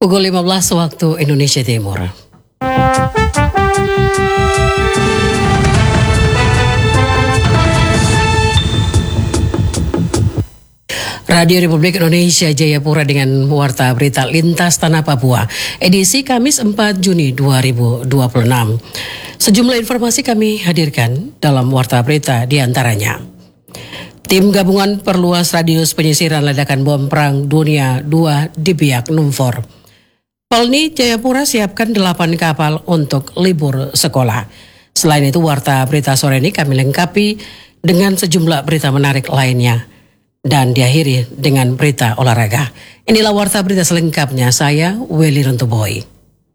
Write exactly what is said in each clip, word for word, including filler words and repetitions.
Pukul lima belas waktu Indonesia Timur. Radio Republik Indonesia Jayapura dengan Warta Berita Lintas Tanah Papua, edisi Kamis empat Juni dua ribu dua puluh enam. Sejumlah informasi kami hadirkan dalam Warta Berita, di antaranya: Tim gabungan perluas radius penyisiran ledakan bom perang dunia dua di Biak Numfor. Polni Jayapura siapkan delapan kapal untuk libur sekolah. Selain itu, Warta Berita sore ini kami lengkapi dengan sejumlah berita menarik lainnya. Dan diakhiri dengan berita olahraga. Inilah Warta Berita selengkapnya, saya Welly Runtuboy.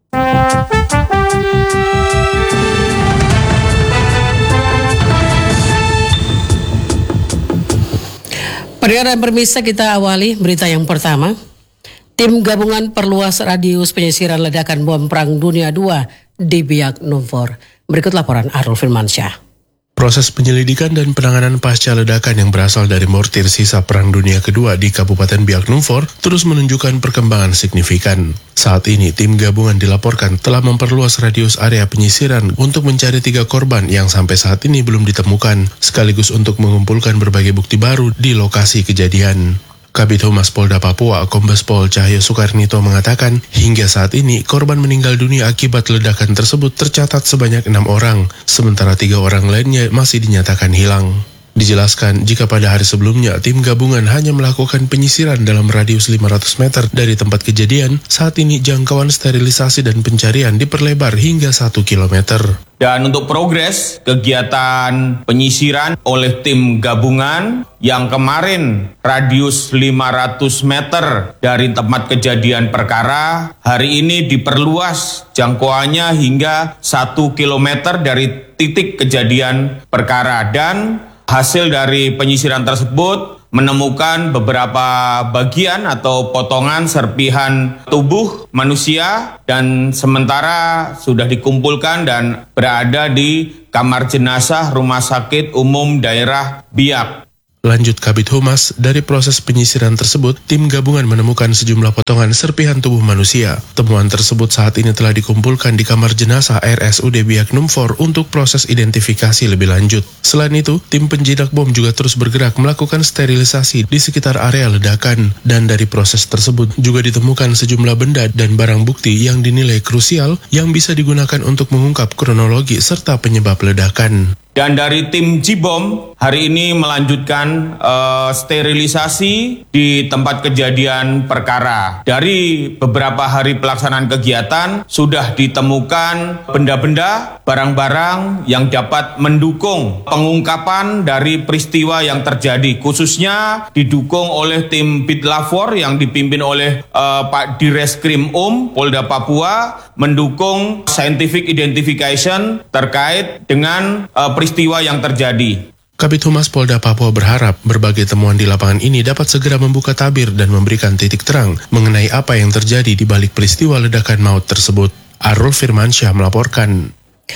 Pendengar dan pemirsa, kita awali berita yang pertama. Tim gabungan perluas radius penyisiran ledakan bom perang dunia dua di Biak Numfor. Berikut laporan Arul Firmansyah. Proses penyelidikan dan penanganan pasca ledakan yang berasal dari mortir sisa Perang Dunia Kedua di Kabupaten Biak Numfor terus menunjukkan perkembangan signifikan. Saat ini, tim gabungan dilaporkan telah memperluas radius area penyisiran untuk mencari tiga korban yang sampai saat ini belum ditemukan, sekaligus untuk mengumpulkan berbagai bukti baru di lokasi kejadian. Kabid Humas Polda Papua, Kombes Pol Cahyo Soekarnito mengatakan, hingga saat ini korban meninggal dunia akibat ledakan tersebut tercatat sebanyak enam orang, sementara tiga orang lainnya masih dinyatakan hilang. Dijelaskan, jika pada hari sebelumnya tim gabungan hanya melakukan penyisiran dalam radius lima ratus meter dari tempat kejadian, saat ini jangkauan sterilisasi dan pencarian diperlebar hingga satu kilometer. Dan untuk progres kegiatan penyisiran oleh tim gabungan yang kemarin radius lima ratus meter dari tempat kejadian perkara, hari ini diperluas jangkauannya hingga satu kilometer dari titik kejadian perkara. Dan hasil dari penyisiran tersebut menemukan beberapa bagian atau potongan serpihan tubuh manusia dan sementara sudah dikumpulkan dan berada di kamar jenazah Rumah Sakit Umum Daerah Biak. Lanjut Kabid Humas, dari proses penyisiran tersebut, tim gabungan menemukan sejumlah potongan serpihan tubuh manusia. Temuan tersebut saat ini telah dikumpulkan di kamar jenazah R S U D Biak Numfor untuk proses identifikasi lebih lanjut. Selain itu, tim penjinak bom juga terus bergerak melakukan sterilisasi di sekitar area ledakan. Dan dari proses tersebut juga ditemukan sejumlah benda dan barang bukti yang dinilai krusial yang bisa digunakan untuk mengungkap kronologi serta penyebab ledakan. Dan dari tim Jibom hari ini melanjutkan uh, sterilisasi di tempat kejadian perkara. Dari beberapa hari pelaksanaan kegiatan sudah ditemukan benda-benda, barang-barang yang dapat mendukung pengungkapan dari peristiwa yang terjadi. Khususnya didukung oleh tim Bitlafor yang dipimpin oleh uh, Pak Direskrim Um Polda Papua, mendukung scientific identification terkait dengan uh, peristiwa yang terjadi. Kabid Humas Polda Papua berharap berbagai temuan di lapangan ini dapat segera membuka tabir dan memberikan titik terang mengenai apa yang terjadi di balik peristiwa ledakan maut tersebut. Arul Firmansyah melaporkan.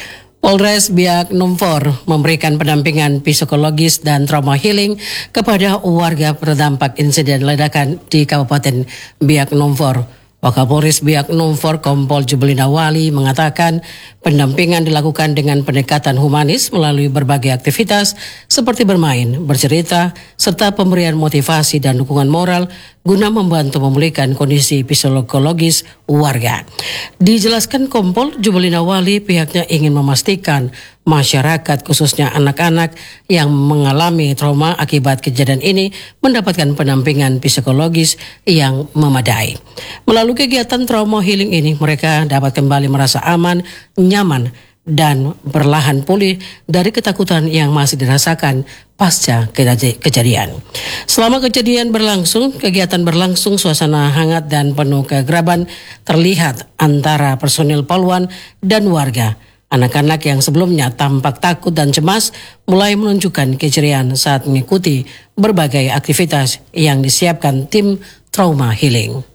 Polres Biak Numfor memberikan pendampingan psikologis dan trauma healing kepada warga terdampak insiden ledakan di Kabupaten Biak Numfor. Wakapolres Biak Numfor Kompol Jubelina Wali mengatakan pendampingan dilakukan dengan pendekatan humanis melalui berbagai aktivitas seperti bermain, bercerita, serta pemberian motivasi dan dukungan moral guna membantu memulihkan kondisi psikologis warga. Dijelaskan Kompol Jubelina Wali, pihaknya ingin memastikan masyarakat khususnya anak-anak yang mengalami trauma akibat kejadian ini mendapatkan pendampingan psikologis yang memadai. Melalui kegiatan trauma healing ini, mereka dapat kembali merasa aman, nyaman, dan perlahan pulih dari ketakutan yang masih dirasakan pasca kejadian. Selama kejadian berlangsung, kegiatan berlangsung, suasana hangat dan penuh keakraban terlihat antara personil Poluan dan warga. Anak-anak yang sebelumnya tampak takut dan cemas mulai menunjukkan keceriaan saat mengikuti berbagai aktivitas yang disiapkan tim trauma healing.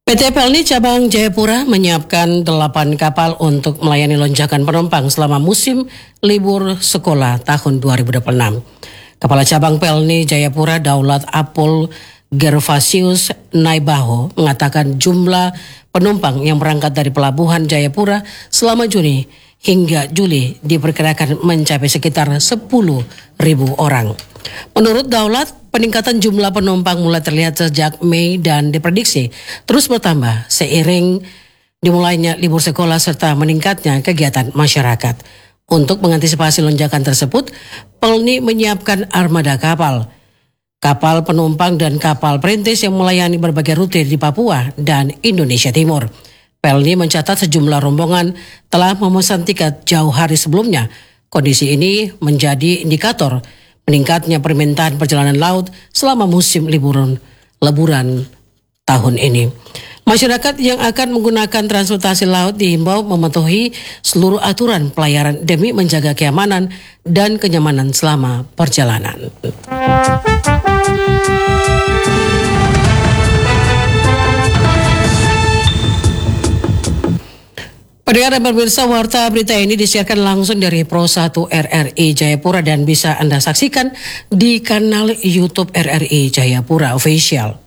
P T Pelni Cabang Jayapura menyiapkan delapan kapal untuk melayani lonjakan penumpang selama musim libur sekolah tahun dua ribu dua puluh enam. Kepala Cabang Pelni Jayapura Daulat Apul Gervasius Naibaho mengatakan jumlah penumpang yang berangkat dari Pelabuhan Jayapura selama Juni hingga Juli diperkirakan mencapai sekitar sepuluh ribu orang. Menurut Daulat, peningkatan jumlah penumpang mulai terlihat sejak Mei dan diprediksi terus bertambah seiring dimulainya libur sekolah serta meningkatnya kegiatan masyarakat. Untuk mengantisipasi lonjakan tersebut, Pelni menyiapkan armada kapal, kapal penumpang dan kapal perintis yang melayani berbagai rute di Papua dan Indonesia Timur. Pelni mencatat sejumlah rombongan telah memesan tiket jauh hari sebelumnya. Kondisi ini menjadi indikator meningkatnya permintaan perjalanan laut selama musim liburan leburan tahun ini. Masyarakat yang akan menggunakan transportasi laut dihimbau mematuhi seluruh aturan pelayaran demi menjaga keamanan dan kenyamanan selama perjalanan. Pendengar dan pemirsa, warta berita ini disiarkan langsung dari Pro satu R R I Jayapura dan bisa Anda saksikan di kanal YouTube R R I Jayapura Official.